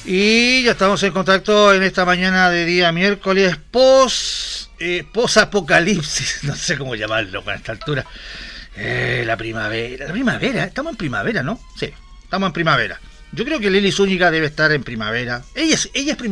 Y ya estamos en contacto en esta mañana de día miércoles post-apocalipsis, no sé cómo llamarlo a esta altura. La primavera, estamos en primavera, ¿no? Sí, estamos en primavera. Yo creo que Lili Zúñiga debe estar en primavera. Ella es primavera.